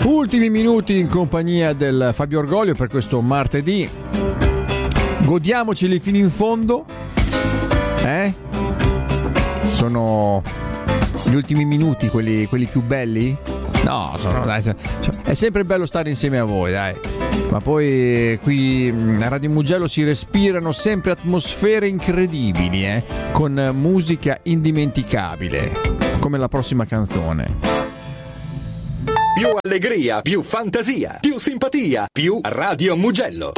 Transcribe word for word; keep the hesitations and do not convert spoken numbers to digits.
Ultimi minuti in compagnia del Fabio Orgoglio per questo martedì. Godiamoceli fino in fondo. Eh? Sono gli ultimi minuti quelli, quelli più belli? No, sono, dai, cioè, è sempre bello stare insieme a voi, dai. Ma poi qui a Radio Mugello si respirano sempre atmosfere incredibili, eh? Con musica indimenticabile, come la prossima canzone. Più allegria, più fantasia, più simpatia, più Radio Mugello.